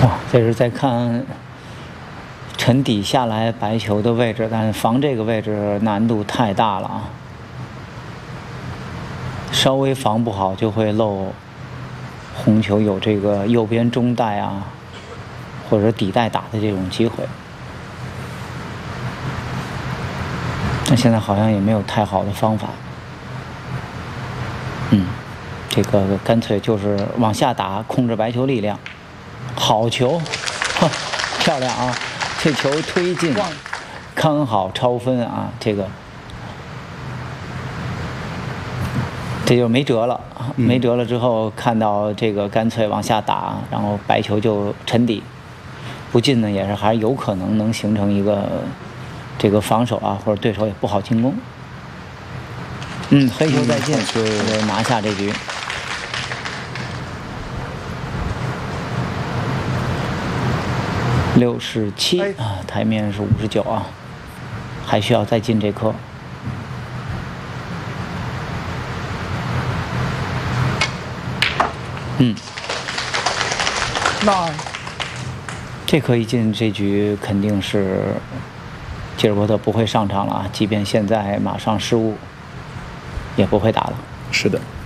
哇，这是在看沉底下来白球的位置，但是防这个位置难度太大了啊！稍微防不好就会漏红球有这个右边中带啊，或者底带打的这种机会。那现在好像也没有太好的方法。这个干脆就是往下打，控制白球力量。好球，漂亮啊！这球推进，刚好超分啊！这就没辙了，没辙了之后看到这个干脆往下打，然后白球就沉底，不进呢也是还有可能能形成一个这个防守啊，或者对手也不好进攻。黑球再进，就拿下这局。67啊，台面是59啊，还需要再进这颗。这颗一进，这局肯定是吉尔伯特不会上场了啊！即便现在马上失误，也不会打了。 是的。